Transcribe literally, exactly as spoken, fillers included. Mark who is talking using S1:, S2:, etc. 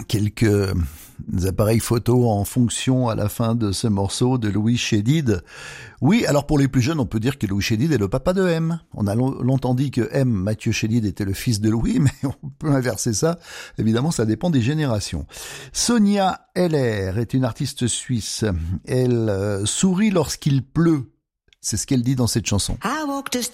S1: quelques appareils photo en fonction à la fin de ce morceau de Louis Chédid. Oui, alors pour les plus jeunes, on peut dire que Louis Chédid est le papa de M. On a longtemps dit que M, Mathieu Chédid, était le fils de Louis, mais on peut inverser ça. Évidemment, ça dépend des générations. Sonia Heller est une artiste suisse. Elle euh, sourit lorsqu'il pleut. C'est ce qu'elle dit dans cette chanson.
S2: I walked the